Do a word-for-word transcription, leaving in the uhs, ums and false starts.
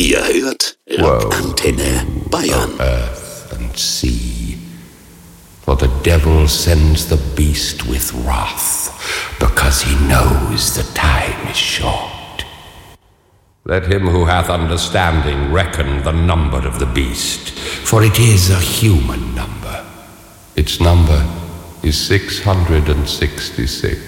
Ihr hört Rockantenne Bayern. Earth and sea. For the devil sends the beast with wrath, because he knows the time is short. Let him who hath understanding reckon the number of the beast, for it is a human number. Its number is six hundred sixty-six.